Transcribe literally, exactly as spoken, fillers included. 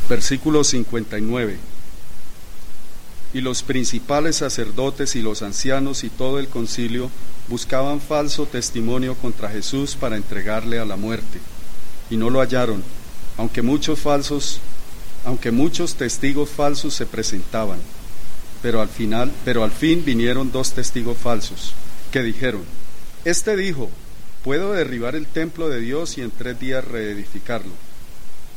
Versículo cincuenta y nueve. Y los principales sacerdotes y los ancianos y todo el concilio buscaban falso testimonio contra Jesús para entregarle a la muerte, y no lo hallaron, aunque muchos falsos, aunque muchos testigos falsos se presentaban. Pero al final, pero al fin vinieron dos testigos falsos, que dijeron: Este dijo, puedo derribar el templo de Dios y en tres días reedificarlo.